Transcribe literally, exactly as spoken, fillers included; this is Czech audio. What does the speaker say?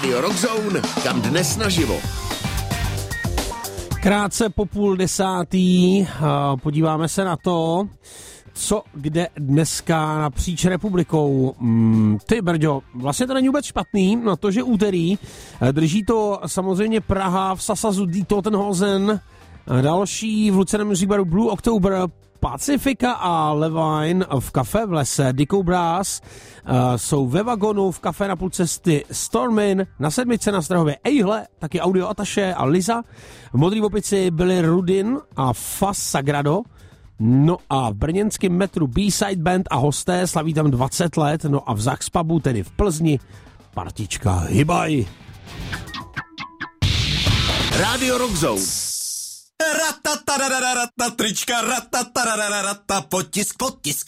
Rádio Rockzone, kam dnes naživo. Krátce po půl desátý podíváme se na to, co kde dneska napříč republikou. Mm, ty Brďo, vlastně to není vůbec špatný, na to, že úterý drží to samozřejmě Praha v Sasazu Die Totenhausen, další v Lucernem Music Baru Blue October, Pacifika a Levine v kafe v lese, Dikou Brass uh, jsou ve vagonu v kafe na půl cesty Stormin, na sedmičce na Strahově Ejhle, taky Audio Ataše a Liza, v Modrý opici byli Rudin a Fas Sagrado, no a v brněnském metru B-Side Band a hosté slaví tam dvacet let, no a v Zaxpubu, tedy v Plzni, partička Hybaj. Rádio Rockzone. Rata, trička, rata, potisk, potisk.